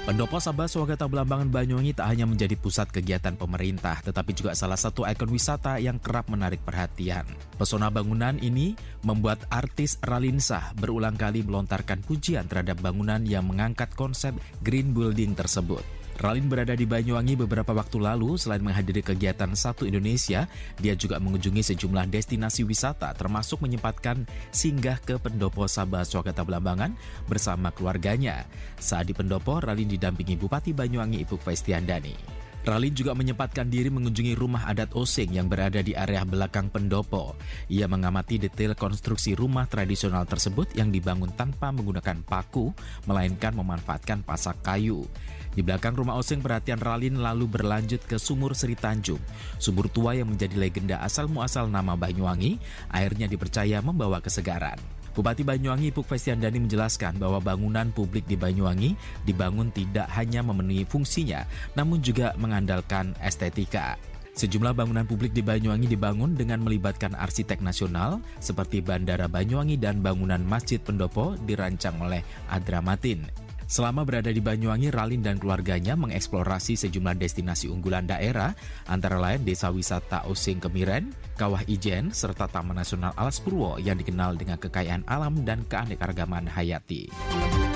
Pendopo Sabah Swagata Belambangan Banyuwangi tak hanya menjadi pusat kegiatan pemerintah, tetapi juga salah satu ikon wisata yang kerap menarik perhatian. Pesona bangunan ini membuat artis Ralinsa berulang kali melontarkan pujian terhadap bangunan yang mengangkat konsep green building tersebut. Ralin berada di Banyuwangi beberapa waktu lalu. Selain menghadiri kegiatan Satu Indonesia, dia juga mengunjungi sejumlah destinasi wisata, termasuk menyempatkan singgah ke Pendopo Sabah Swagata Belambangan bersama keluarganya. Saat di Pendopo, Ralin didampingi Bupati Banyuwangi Ipuk Festiandani. Ralin juga menyempatkan diri mengunjungi rumah adat Osing yang berada di area belakang Pendopo. Ia mengamati detail konstruksi rumah tradisional tersebut yang dibangun tanpa menggunakan paku, melainkan memanfaatkan pasak kayu. Di belakang rumah Osing, perhatian Ralin lalu berlanjut ke Sumur Sri Tanjung. Sumur tua yang menjadi legenda asal-muasal nama Banyuwangi, airnya dipercaya membawa kesegaran. Bupati Banyuwangi Ipuk Festiandani menjelaskan bahwa bangunan publik di Banyuwangi dibangun tidak hanya memenuhi fungsinya, namun juga mengandalkan estetika. Sejumlah bangunan publik di Banyuwangi dibangun dengan melibatkan arsitek nasional seperti Bandara Banyuwangi dan bangunan Masjid Pendopo dirancang oleh Adra Matin. Selama berada di Banyuwangi, Ralin dan keluarganya mengeksplorasi sejumlah destinasi unggulan daerah, antara lain Desa Wisata Osing Kemiren, Kawah Ijen, serta Taman Nasional Alas Purwo yang dikenal dengan kekayaan alam dan keanekaragaman hayati.